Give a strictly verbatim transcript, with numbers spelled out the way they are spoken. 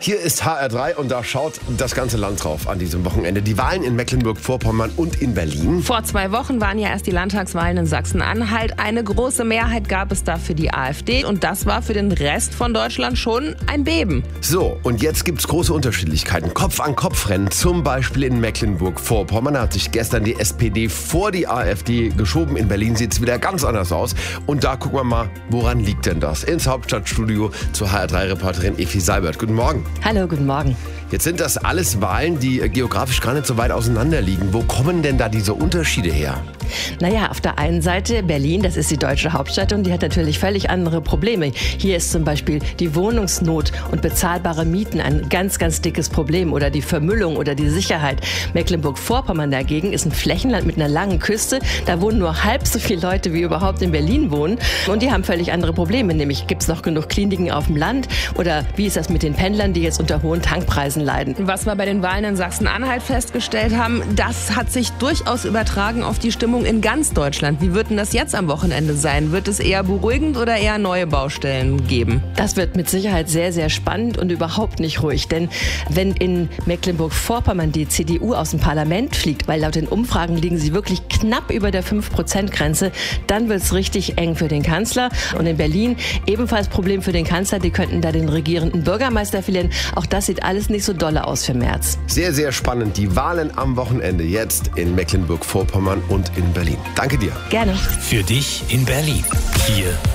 Hier ist H R drei und da schaut das ganze Land drauf an diesem Wochenende. Die Wahlen in Mecklenburg-Vorpommern und in Berlin. Vor zwei Wochen waren ja erst die Landtagswahlen in Sachsen-Anhalt. Eine große Mehrheit gab es da für die AfD und das war für den Rest von Deutschland schon ein Beben. So, und jetzt gibt's große Unterschiedlichkeiten. Kopf-an-Kopf-Rennen, zum Beispiel in Mecklenburg-Vorpommern. Da hat sich gestern die S P D vor die AfD geschoben. In Berlin sieht's wieder ganz anders aus. Und da gucken wir mal, woran liegt denn das? Ins Hauptstadtstudio zu H R drei-Reporterin Effi Seibert. Guten Morgen. Hallo, guten Morgen. Jetzt sind das alles Wahlen, die geografisch gar nicht so weit auseinander liegen. Wo kommen denn da diese Unterschiede her? Naja, auf der einen Seite Berlin, das ist die deutsche Hauptstadt und die hat natürlich völlig andere Probleme. Hier ist zum Beispiel die Wohnungsnot und bezahlbare Mieten ein ganz, ganz dickes Problem oder die Vermüllung oder die Sicherheit. Mecklenburg-Vorpommern dagegen ist ein Flächenland mit einer langen Küste. Da wohnen nur halb so viele Leute, wie überhaupt in Berlin wohnen und die haben völlig andere Probleme. Nämlich gibt es noch genug Kliniken auf dem Land oder wie ist das mit den Pendlern, die jetzt unter hohen Tankpreisen leiden? Was wir bei den Wahlen in Sachsen-Anhalt festgestellt haben, das hat sich durchaus übertragen auf die Stimmung in ganz Deutschland. Wie wird denn das jetzt am Wochenende sein? Wird es eher beruhigend oder eher neue Baustellen geben? Das wird mit Sicherheit sehr, sehr spannend und überhaupt nicht ruhig. Denn wenn in Mecklenburg-Vorpommern die C D U aus dem Parlament fliegt, weil laut den Umfragen liegen sie wirklich knapp über der fünf Prozent Grenze, dann wird es richtig eng für den Kanzler. Und in Berlin ebenfalls Problem für den Kanzler. Die könnten da den regierenden Bürgermeister verlieren. Auch das sieht alles nicht so dolle aus für Merz. Sehr, sehr spannend. Die Wahlen am Wochenende jetzt in Mecklenburg-Vorpommern und in Berlin. Danke dir. Gerne. Für dich in Berlin. Hier